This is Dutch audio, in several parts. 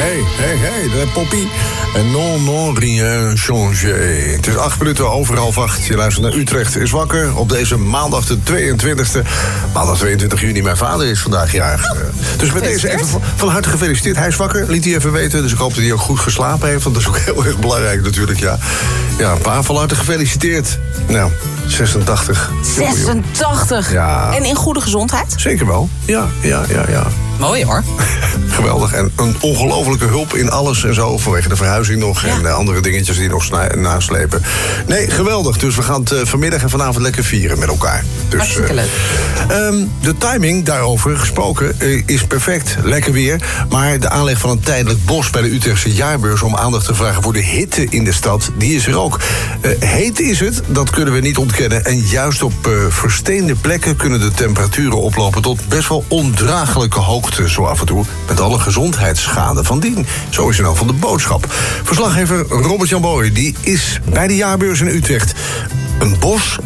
Hey, de Poppy. En non, rien changé. Het is 8 minuten over 7:30. Je luistert naar Utrecht is wakker op deze maandag de 22e. Maandag 22 juni, mijn vader is vandaag jarig. Dus met deze even van harte gefeliciteerd. Hij is wakker, liet hij even weten. Dus ik hoop dat hij ook goed geslapen heeft. Want dat is ook heel erg belangrijk natuurlijk, ja. Ja, pa, van harte gefeliciteerd. Nou, 86. 86? Ja. En in goede gezondheid? Zeker wel, ja. Mooi hoor. Geweldig. En een ongelofelijke hulp in alles en zo. Vanwege de verhuizing nog en andere dingetjes die nog naslepen. Nee, geweldig. Dus we gaan het vanmiddag en vanavond lekker vieren met elkaar. Dus, hartstikke leuk. De timing daarover gesproken is perfect. Lekker weer. Maar de aanleg van een tijdelijk bos bij de Utrechtse jaarbeurs om aandacht te vragen voor de hitte in de stad, die is er ook. Heet is het, dat kunnen we niet ontkennen. En juist op versteende plekken kunnen de temperaturen oplopen tot best wel ondraaglijke hoogte. Zo af en toe, met alle gezondheidsschade van dien. Zo is er nou van de boodschap. Verslaggever Robert-Jan Boy, die is bij de jaarbeurs in Utrecht. Een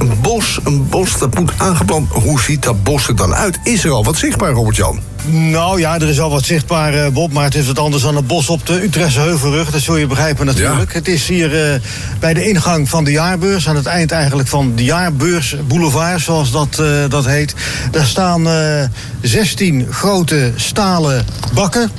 bos, dat moet aangeplant. Hoe ziet dat bos er dan uit? Is er al wat zichtbaar, Robert-Jan? Nou ja, er is al wat zichtbaar, Bob, maar het is wat anders dan een bos op de Utrechtse Heuvelrug. Dat zul je begrijpen natuurlijk. Ja. Het is hier bij de ingang van de jaarbeurs, aan het eind eigenlijk van de jaarbeursboulevard, zoals dat heet. Daar staan 16 grote stalen bakken.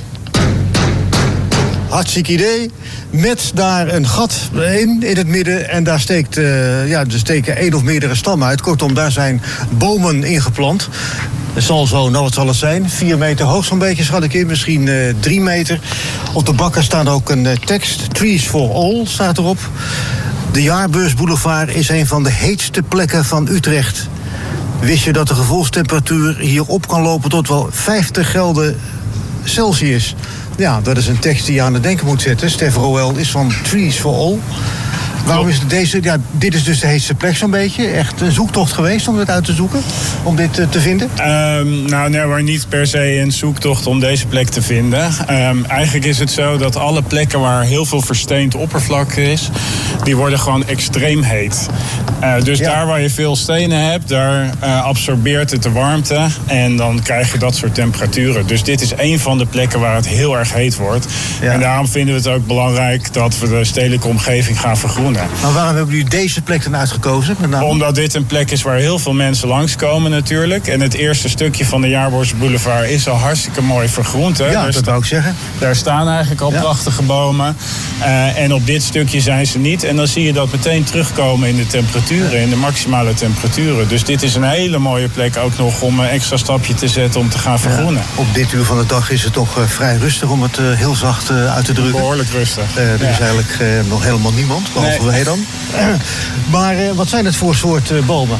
Hartstikke idee. Met daar een gat in het midden. En daar steken 1 of meerdere stammen uit. Kortom, daar zijn bomen ingeplant. Het zal zo, nou wat zal het zijn? 4 meter hoog zo'n beetje, schat ik in. Misschien 3 meter. Op de bakken staat ook een tekst. Trees for all staat erop. De Jaarbeursboulevard is een van de heetste plekken van Utrecht. Wist je dat de gevoelstemperatuur hier op kan lopen tot wel 50 graden Celsius? Ja, dat is een tekst die je aan het denken moet zetten. Stef Roel is van Trees for All. Waarom is deze? Ja, dit is dus de heetste plek zo'n beetje. Echt een zoektocht geweest om dit uit te zoeken? Om dit te vinden? Maar niet per se een zoektocht om deze plek te vinden. Eigenlijk is het zo dat alle plekken waar heel veel versteend oppervlak is, die worden gewoon extreem heet. Daar waar je veel stenen hebt, daar absorbeert het de warmte en dan krijg je dat soort temperaturen. Dus dit is een van de plekken waar het heel erg heet wordt. Ja. En daarom vinden we het ook belangrijk dat we de stedelijke omgeving gaan vergroenen. Maar waarom hebben jullie deze plek dan uitgekozen? Omdat dit een plek is waar heel veel mensen langskomen natuurlijk. En het eerste stukje van de Jaarbeursboulevard is al hartstikke mooi vergroend. Hè? Ja, dat wou ik zeggen. Daar staan eigenlijk al prachtige bomen. En op dit stukje zijn ze niet. En dan zie je dat meteen terugkomen in de temperaturen, in de maximale temperaturen. Dus dit is een hele mooie plek ook nog om een extra stapje te zetten om te gaan vergroenen. Op dit uur van de dag is het toch vrij rustig om het heel zacht uit te drukken. Behoorlijk rustig. Er is eigenlijk nog helemaal niemand. Wij dan. Maar wat zijn het voor soort bomen?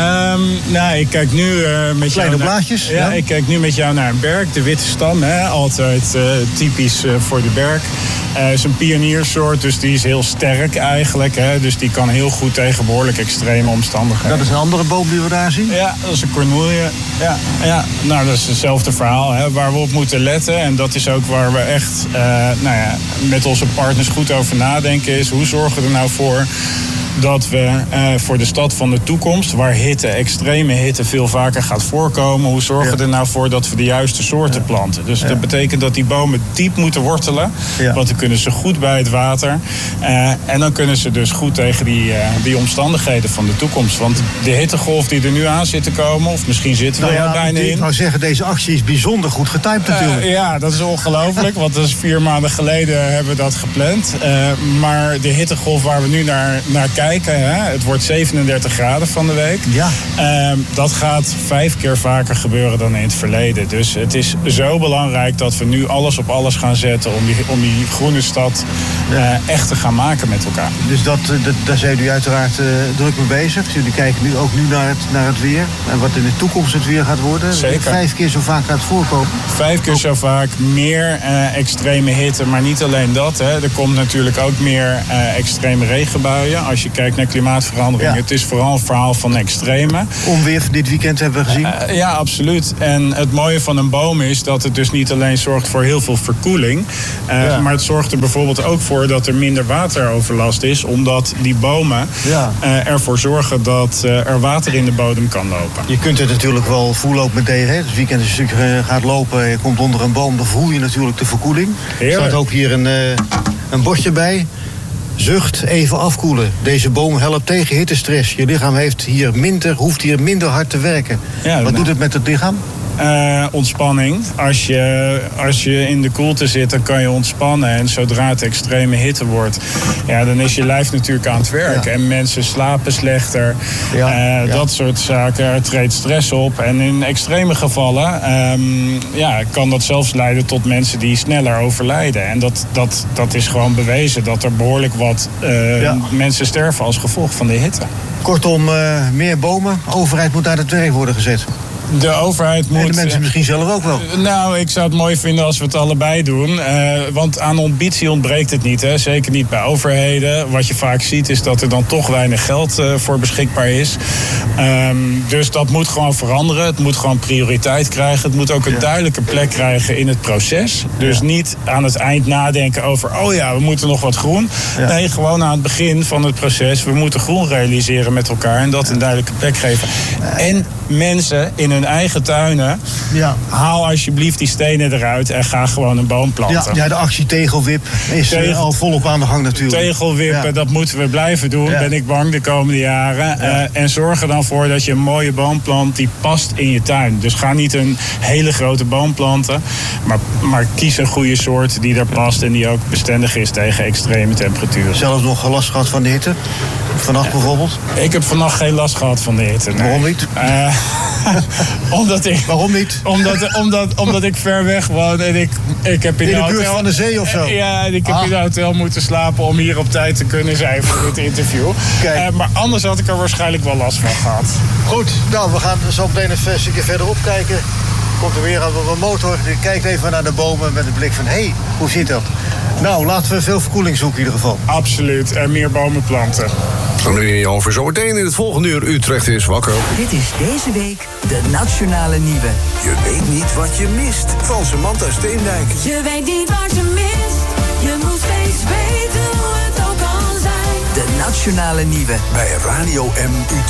Ik kijk nu met kleine blaadjes. Ja, ik kijk nu met jou naar een berk. De witte stam, altijd typisch voor de berk. Is een pioniersoort, dus die is heel sterk eigenlijk. Dus die kan heel goed tegen behoorlijk extreme omstandigheden. Dat is een andere boom die we daar zien? Ja, dat is een cornoelie. Ja. Nou, dat is hetzelfde verhaal waar we op moeten letten. En dat is ook waar we echt met onze partners goed over nadenken. Is hoe zorgen we er nou voor dat we voor de stad van de toekomst, waar extreme hitte veel vaker gaat voorkomen, hoe zorgen we er nou voor dat we de juiste soorten planten? Dus dat betekent dat die bomen diep moeten wortelen, want dan kunnen ze goed bij het water. En dan kunnen ze dus goed tegen die omstandigheden van de toekomst. Want de hittegolf die er nu aan zit te komen, of misschien zitten we er bijna in. Ik wou zeggen, deze actie is bijzonder goed getimed natuurlijk. Ja, dat is ongelooflijk, want dat is 4 maanden geleden hebben we dat gepland. Maar de hittegolf waar we nu naar kijken, het wordt 37 graden van de week. Ja. Dat gaat 5 keer vaker gebeuren dan in het verleden. Dus het is zo belangrijk dat we nu alles op alles gaan zetten om die groene stad echt te gaan maken met elkaar. Dus daar zijn jullie uiteraard druk mee bezig. Jullie kijken nu ook naar het weer en wat in de toekomst het weer gaat worden. Zeker. 5 keer zo vaak gaat voorkomen. 5 keer zo vaak, meer extreme hitte, maar niet alleen dat. Er komt natuurlijk ook meer extreme regenbuien. Als je je kijkt naar klimaatverandering. Het is vooral een verhaal van extreme. Onweer dit weekend hebben we gezien. Ja, absoluut. En het mooie van een boom is dat het dus niet alleen zorgt voor heel veel verkoeling. Maar het zorgt er bijvoorbeeld ook voor dat er minder wateroverlast is. Omdat die bomen ervoor zorgen dat er water in de bodem kan lopen. Je kunt het natuurlijk wel voelen ook met deze. Het weekend als je gaat lopen, je komt onder een boom, dan voel je natuurlijk de verkoeling. Er staat ook hier een bordje bij. Zucht, even afkoelen. Deze boom helpt tegen hittestress. Je lichaam hoeft hier minder hard te werken. Wat doet het met het lichaam? Ontspanning. Als je in de koelte zit, dan kan je ontspannen. En zodra het extreme hitte wordt, dan is je lijf natuurlijk aan het werken. En mensen slapen slechter. Dat soort zaken. Er treedt stress op. En in extreme gevallen kan dat zelfs leiden tot mensen die sneller overlijden. En dat is gewoon bewezen dat er behoorlijk wat mensen sterven als gevolg van de hitte. Kortom, meer bomen. De overheid moet aan het werk worden gezet. De overheid moet... En de mensen misschien zelf ook wel. Nou, ik zou het mooi vinden als we het allebei doen. Want aan ambitie ontbreekt het niet. Hè? Zeker niet bij overheden. Wat je vaak ziet is dat er dan toch weinig geld voor beschikbaar is. Dus dat moet gewoon veranderen. Het moet gewoon prioriteit krijgen. Het moet ook een duidelijke plek krijgen in het proces. Dus niet aan het eind nadenken over... we moeten nog wat groen. Nee, gewoon aan het begin van het proces. We moeten groen realiseren met elkaar. En dat een duidelijke plek geven. En mensen in hun eigen tuinen... haal alsjeblieft die stenen eruit en ga gewoon een boom planten. Ja, de actie Tegelwip is al volop aan de gang natuurlijk. Tegelwippen, dat moeten we blijven doen, ben ik bang, de komende jaren. En zorg er dan voor dat je een mooie boom plant die past in je tuin. Dus ga niet een hele grote boom planten, maar kies een goede soort die er past... en die ook bestendig is tegen extreme temperaturen. Zelfs nog last gehad van de hitte? Vannacht bijvoorbeeld? Ik heb vannacht geen last gehad van de hitte. Nee. Waarom niet? Waarom niet? Omdat ik ver weg woon en ik heb in de buurt van de zee of zo? Ja, ik heb in een hotel moeten slapen om hier op tijd te kunnen zijn voor dit interview. Maar anders had ik er waarschijnlijk wel last van gehad. Goed, nou, we gaan zo meteen een stukje verderop kijken. Komt er weer aan een motor. Die kijkt even naar de bomen met een blik van... hé, hoe zit dat? Nou, laten we veel verkoeling zoeken in ieder geval. Absoluut, en meer bomen planten. Dan nu niet over. Zometeen in het volgende uur Utrecht is wakker. Dit is deze week de Nationale Nieuwe. Je weet niet wat je mist. Van Samantha Steendijk. Je weet niet wat je mist. Je moet steeds weten hoe het ook kan zijn. De Nationale Nieuwe. Bij Radio M Utrecht.